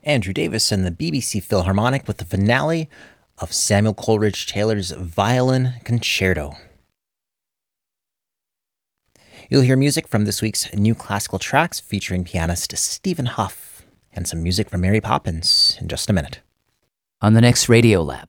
Andrew Davis and the BBC Philharmonic with the finale of Samuel Coleridge Taylor's Violin Concerto. You'll hear music from this week's New Classical Tracks featuring pianist Stephen Hough and some music from Mary Poppins in just a minute. On the next Radio Lab.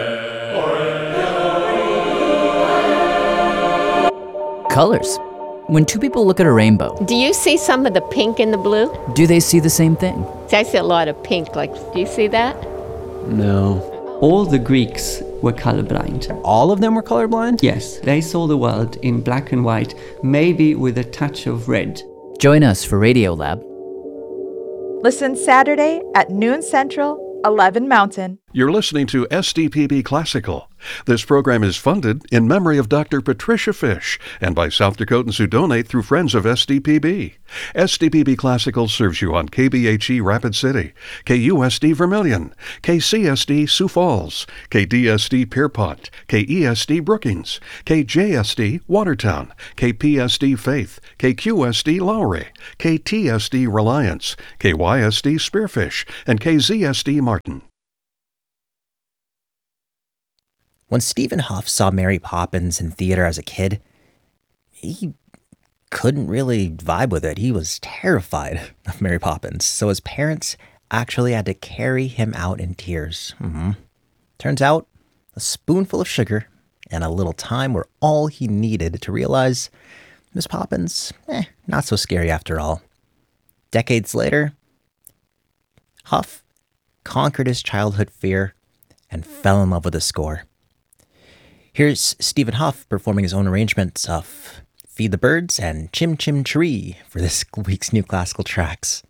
Colors. When two people look at a rainbow, Do you see some of the pink in the blue? do they see the same thing? I see a lot of pink. Like, do you see that? No. All the Greeks were colorblind. All of them were colorblind? Yes, they saw the world in black and white, maybe with a touch of red. Join us for Radio Lab. Listen Saturday at noon Central, 11 Mountain. You're listening to SDPB Classical. This program is funded in memory of Dr. Patricia Fish and by South Dakotans who donate through Friends of SDPB. SDPB Classical serves you on KBHE Rapid City, KUSD Vermilion, KCSD Sioux Falls, KDSD Pierpont, KESD Brookings, KJSD Watertown, KPSD Faith, KQSD Lowry, KTSD Reliance, KYSD Spearfish, and KZSD Martin. When Stephen Hough saw Mary Poppins in theater as a kid, he couldn't really vibe with it. He was terrified of Mary Poppins, so his parents actually had to carry him out in tears. Turns out, a spoonful of sugar and a little time were all he needed to realize Miss Poppins, not so scary after all. Decades later, Hough conquered his childhood fear and fell in love with the score. Here's Stephen Hough performing his own arrangements of Feed the Birds and Chim Chim Cheree for this week's New Classical Tracks.